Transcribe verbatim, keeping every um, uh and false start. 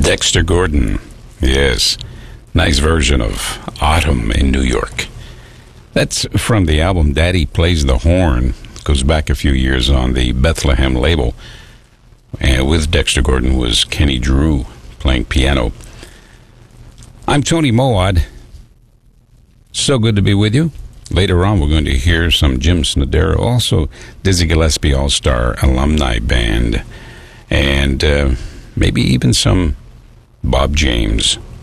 Dexter Gordon, yes. Nice version of Autumn in New York. That's from the album Daddy Plays the Horn. Goes back a few years on the Bethlehem label. And with Dexter Gordon was Kenny Drew playing piano. I'm Tony Moad. So good to be with you. Later on, we're going to hear some Jim Snodera, also Dizzy Gillespie All-Star Alumni Band, and uh, maybe even some Bob James.